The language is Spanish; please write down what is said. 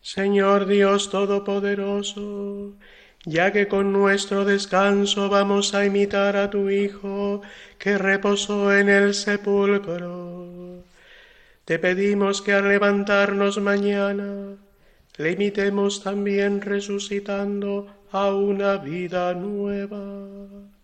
Señor Dios Todopoderoso, ya que con nuestro descanso vamos a imitar a tu Hijo que reposó en el sepulcro, te pedimos que al levantarnos mañana le imitemos también resucitando a una vida nueva.